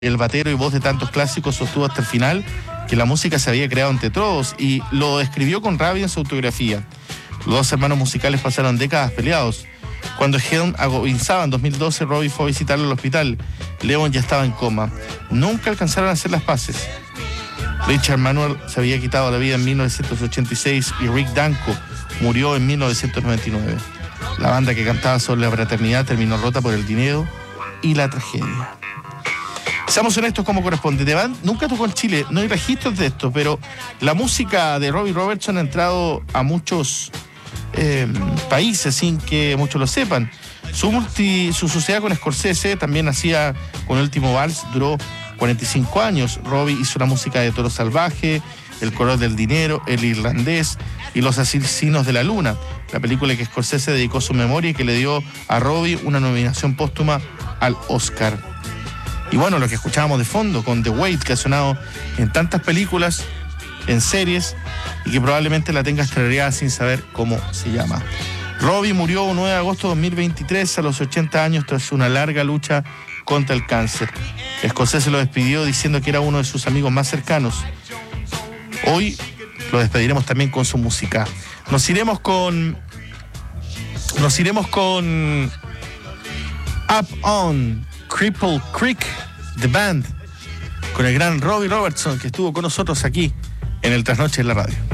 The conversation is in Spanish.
El batero y voz de tantos clásicos sostuvo hasta el final que la música se había creado entre todos y lo describió con rabia en su autobiografía. Los dos hermanos musicales pasaron décadas peleados. Cuando Helm agonizaba en 2012, Robbie fue a visitarlo al hospital. Leon ya estaba en coma. Nunca alcanzaron a hacer las paces. Richard Manuel se había quitado la vida en 1986 y Rick Danko murió en 1999. La banda que cantaba sobre la fraternidad terminó rota por el dinero y la tragedia. Seamos honestos como corresponde. The Band nunca tocó en Chile, no hay registros de esto, pero la música de Robbie Robertson ha entrado a muchos países sin que muchos lo sepan. Su sociedad con Scorsese también hacía con El último vals, duró 45 años. Robbie hizo la música de Toro Salvaje, El color del dinero, El irlandés y Los asesinos de la luna, la película que Scorsese dedicó a su memoria y que le dio a Robbie una nominación póstuma al Oscar. Y bueno, lo que escuchábamos de fondo con The Wait, que ha sonado en tantas películas, en series, y que probablemente la tengas tarareada sin saber cómo se llama. Robbie murió el 9 de agosto de 2023 a los 80 años tras una larga lucha contra el cáncer. Scorsese lo despidió diciendo que era uno de sus amigos más cercanos. Hoy lo despediremos también con su música. Nos iremos con Up On Cripple Creek, The Band, con el gran Robbie Robertson, que estuvo con nosotros aquí en el Trasnoche en la radio.